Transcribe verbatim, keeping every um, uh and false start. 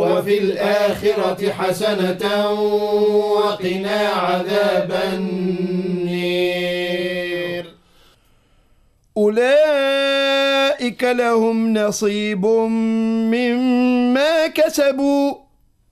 وفي الآخرة حسنة وقنا عذاب النير. أولئك لهم نصيب مما كسبوا